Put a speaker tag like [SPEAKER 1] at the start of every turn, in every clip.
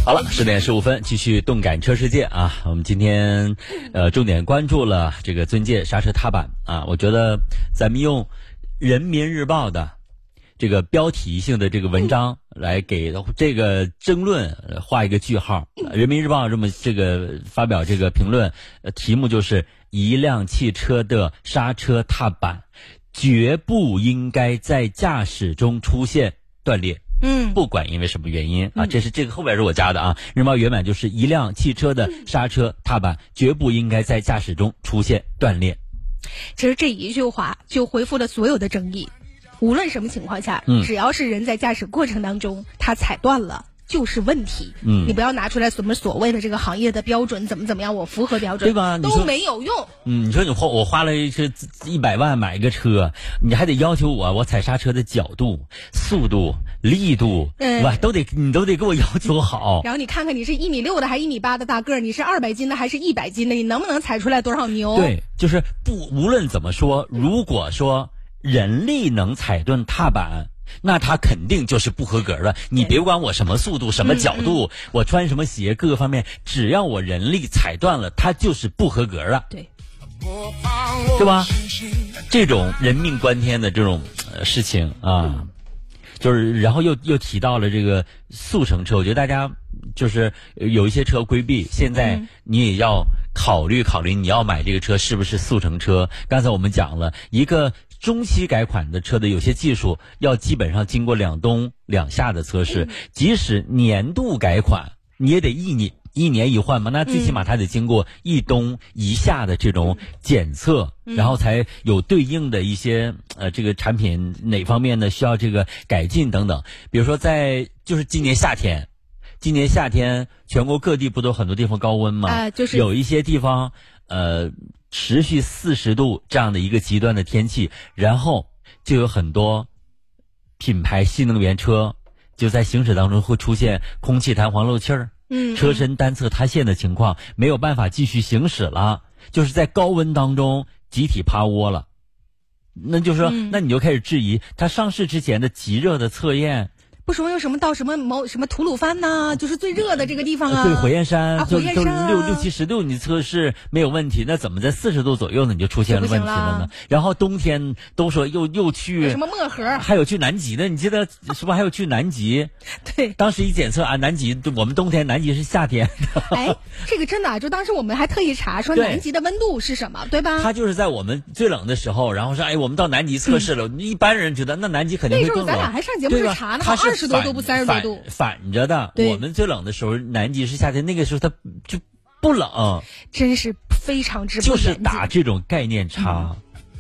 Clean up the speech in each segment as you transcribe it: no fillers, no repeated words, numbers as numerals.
[SPEAKER 1] 好了，10点15分，继续动感车世界啊！我们今天重点关注了这个尊界刹车踏板啊，我觉得咱们用人民日报的这个标题性的这个文章来给这个争论画一个句号。人民日报这么这个发表这个评论，题目就是一辆汽车的刹车踏板绝不应该在驾驶中出现断裂。不管因为什么原因啊，这个后边是我加的啊。人民日报原版就是一辆汽车的刹车踏板绝不应该在驾驶中出现断裂。
[SPEAKER 2] 其实这一句话就回复了所有的争议，无论什么情况下，只要是人在驾驶过程当中他踩断了就是问题。你不要拿出来什么所谓的这个行业的标准怎么样，我符合标准，
[SPEAKER 1] 对吧？
[SPEAKER 2] 都没有用。
[SPEAKER 1] 你说我花了100万买一个车，你还得要求我踩刹车的角度、速度、力度，哇，你都得给我要求好。
[SPEAKER 2] 然后你看看你是1.6米的还是1.8米的大个儿，你是200斤的还是100斤的，你能不能踩出来多少牛？
[SPEAKER 1] 对，就是无论怎么说，如果说人力能踩断踏板，那它肯定就是不合格的。你别管我什么速度、什么角度，我穿什么鞋，各个方面，只要我人力踩断了，它就是不合格的。对吧？这种人命关天的这种事情啊，就是然后又提到了这个速成车，我觉得大家就是有一些车规避，现在你也要考虑你要买这个车是不是速成车。刚才我们讲了一个中期改款的车的有些技术要基本上经过2冬2夏的测试，即使年度改款你也得一年一换嘛，那最起码它得经过1冬1夏的这种检测，然后才有对应的一些这个产品哪方面呢需要这个改进等等。比如说就是今年夏天全国各地不都很多地方高温吗？就是有一些地方持续40度这样的一个极端的天气，然后就有很多品牌新能源车就在行驶当中会出现空气弹簧漏气儿，车身单侧塌陷的情况，没有办法继续行驶了，就是在高温当中集体趴窝了。那就是说，那你就开始质疑它上市之前的极热的测验。
[SPEAKER 2] 不说有什么到什么吐鲁番呐，就是最热的这个地方啊，
[SPEAKER 1] 对，火焰山，
[SPEAKER 2] 火焰山
[SPEAKER 1] 60-70度你测试没有问题，那怎么在40度左右呢你就出现了问题了呢？然后冬天都说又去
[SPEAKER 2] 什么漠河，
[SPEAKER 1] 还有去南极的，你记得是不是还有去南极？
[SPEAKER 2] 对，
[SPEAKER 1] 当时一检测啊，南极我们冬天，南极是夏天。
[SPEAKER 2] 哎，这个真的就当时我们还特意查说南极的温度是什么，对吧？
[SPEAKER 1] 它就是在我们最冷的时候，然后说我们到南极测试了，一般人觉得那南极肯定会更冷。
[SPEAKER 2] 那时候咱俩还上节目去查呢，20多度不30多度，
[SPEAKER 1] 反着的。我们最冷的时候，南极是夏天，那个时候它就不冷，
[SPEAKER 2] 真是非常之不严谨，
[SPEAKER 1] 就是打这种概念差。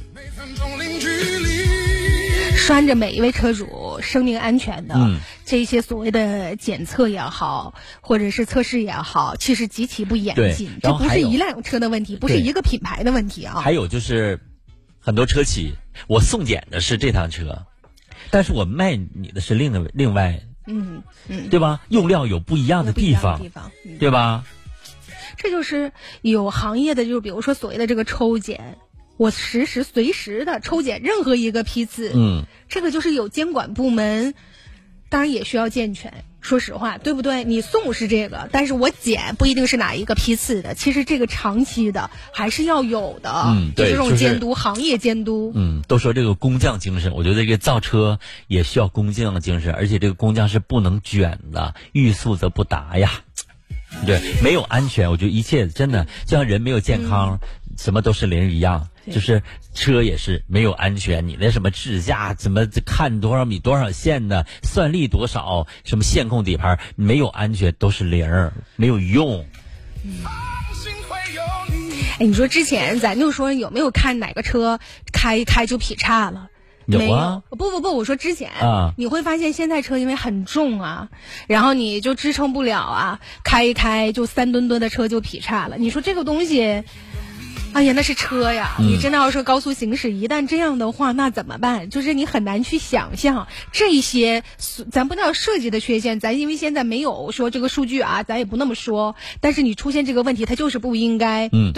[SPEAKER 2] 拴着每一位车主生命安全的这些所谓的检测也好，或者是测试也好，其实极其不严谨。这不是一辆车的问题，不是一个品牌的问题啊。
[SPEAKER 1] 还有就是很多车企，我送检的是这趟车，但是我卖你的是另外对吧？用料有不一样的地方，对吧？
[SPEAKER 2] 这就是有行业的，就是比如说所谓的这个抽检，我随时的抽检任何一个批次，这个就是有监管部门，当然也需要健全。说实话，对不对？你送是这个，但是我检不一定是哪一个批次的，其实这个长期的还是要有的。
[SPEAKER 1] 对，
[SPEAKER 2] 这种监督，行业监督。
[SPEAKER 1] 都说这个工匠精神，我觉得这个造车也需要工匠精神，而且这个工匠是不能卷的，欲速则不达呀。对，没有安全，我觉得一切真的就像人没有健康，什么都是零一样。就是车也是没有安全，你那什么智驾怎么看多少米多少线的，算力多少，什么线控底盘，没有安全都是0，没有用。
[SPEAKER 2] 你说之前咱就说有没有看哪个车开一开就劈叉了？
[SPEAKER 1] 有啊，
[SPEAKER 2] 不，我说之前你会发现现在车因为很重啊，然后你就支撑不了啊，开一开就3吨的车就劈叉了。你说这个东西，哎呀，那是车呀！你真的要说高速行驶，一旦这样的话，那怎么办？就是你很难去想象这些，咱不叫设计的缺陷，咱因为现在没有说这个数据啊，咱也不那么说。但是你出现这个问题，它就是不应该。